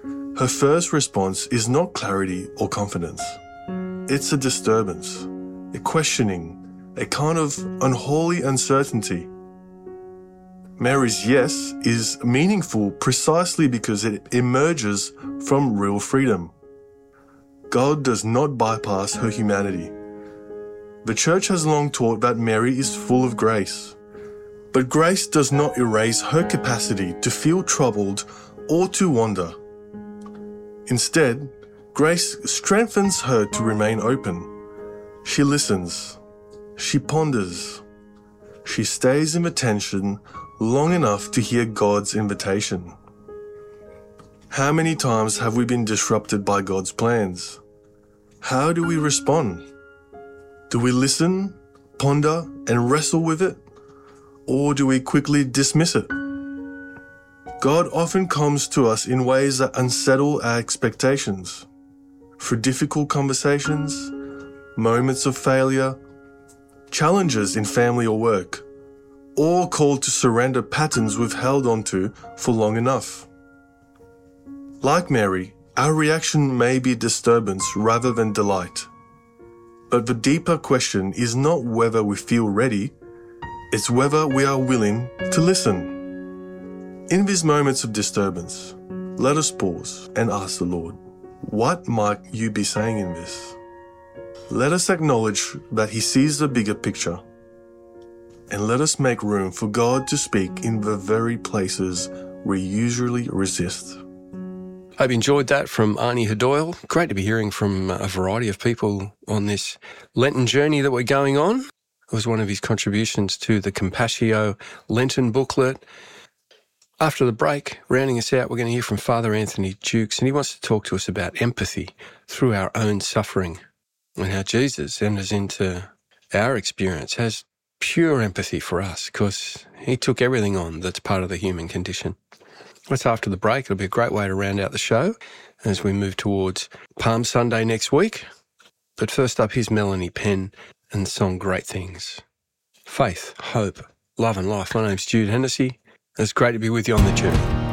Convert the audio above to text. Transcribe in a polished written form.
her first response is not clarity or confidence. It's a disturbance, a questioning, a kind of unholy uncertainty. Mary's yes is meaningful precisely because it emerges from real freedom. God does not bypass her humanity. The Church has long taught that Mary is full of grace. But grace does not erase her capacity to feel troubled or to wonder. Instead, grace strengthens her to remain open. She listens. She ponders. She stays in the tension long enough to hear God's invitation. How many times have we been disrupted by God's plans? How do we respond? Do we listen, ponder, and wrestle with it? Or do we quickly dismiss it? God often comes to us in ways that unsettle our expectations. Through difficult conversations, moments of failure, challenges in family or work, or called to surrender patterns we've held onto for long enough. Like Mary, our reaction may be disturbance rather than delight. But the deeper question is not whether we feel ready, it's whether we are willing to listen. In these moments of disturbance, let us pause and ask the Lord, what might you be saying in this? Let us acknowledge that He sees the bigger picture. And let us make room for God to speak in the very places we usually resist. Hope you enjoyed that from Arnie Hadoyle. Great to be hearing from a variety of people on this Lenten journey that we're going on. It was one of his contributions to the Compasio Lenten booklet. After the break, rounding us out, we're going to hear from Father Anthony Jukes, and he wants to talk to us about empathy through our own suffering and how Jesus enters into our experience, has pure empathy for us because He took everything on that's part of the human condition. That's after the break. It'll be a great way to round out the show as we move towards Palm Sunday next week. But first up, here's Melanie Penn and the song Great Things. Faith, hope, love and life. My name's Jude Hennessy. It's great to be with you on the journey.